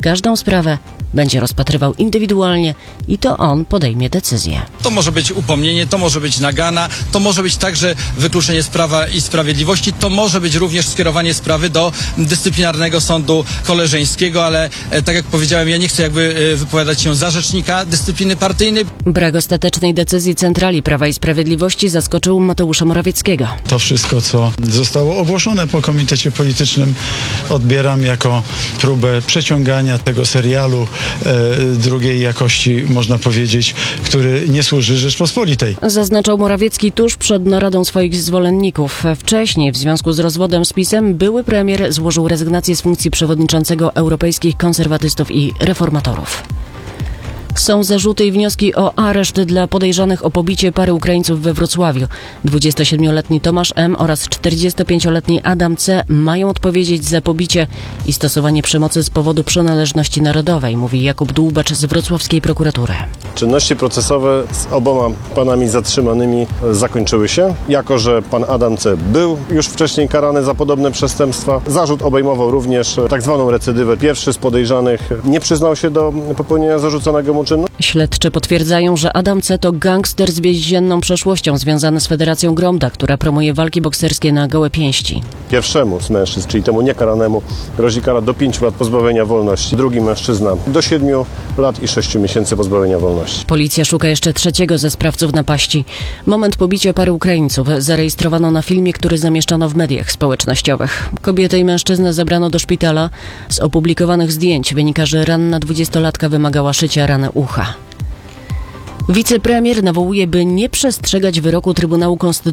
każdą sprawę będzie rozpatrywał indywidualnie i to on podejmie decyzję. To może być upomnienie, to może być nagana, to może być także wykluczenie z Prawa i Sprawiedliwości, to może być również skierowanie sprawy do dyscyplinarnego sądu koleżeńskiego, ale tak jak powiedziałem, ja nie chcę wypowiadać się za rzecznika dyscypliny partyjnej. Brak ostatecznej decyzji centrali Prawa i Sprawiedliwości zaskoczył Mateusza Morawieckiego. To wszystko, co zostało ogłoszone po komitecie politycznym, odbieram jako próbę przeciągania tego serialu drugiej jakości, można powiedzieć, który nie służy Rzeczpospolitej. Zaznaczał Morawiecki tuż przed naradą swoich zwolenników. Wcześniej, w związku z rozwodem z PiS-em, były premier złożył rezygnację z funkcji przewodniczącego Europejskich Konserwatystów i Reformatorów. Są zarzuty i wnioski o areszt dla podejrzanych o pobicie pary Ukraińców we Wrocławiu. 27-letni Tomasz M. oraz 45-letni Adam C. mają odpowiedzieć za pobicie i stosowanie przemocy z powodu przynależności narodowej, mówi Jakub Dłubacz z wrocławskiej prokuratury. Czynności procesowe z oboma panami zatrzymanymi zakończyły się. Jako że pan Adam C. był już wcześniej karany za podobne przestępstwa, zarzut obejmował również tak zwaną recydywę. Pierwszy z podejrzanych nie przyznał się do popełnienia zarzuconego mu czynu. Śledczy potwierdzają, że Adam C. to gangster z więzienną przeszłością związany z Federacją Gromda, która promuje walki bokserskie na gołe pięści. Pierwszemu z mężczyzn, czyli temu niekaranemu, grozi kara do 5 lat pozbawienia wolności. Drugi mężczyzna do 7 lat i 6 miesięcy pozbawienia wolności. Policja szuka jeszcze trzeciego ze sprawców napaści. Moment pobicia pary Ukraińców zarejestrowano na filmie, który zamieszczano w mediach społecznościowych. Kobietę i mężczyznę zabrano do szpitala. Z opublikowanych zdjęć wynika, że ranna 20-latka wymagała szycia rany ucha. Wicepremier nawołuje, by nie przestrzegać wyroku Trybunału Konstytucyjnego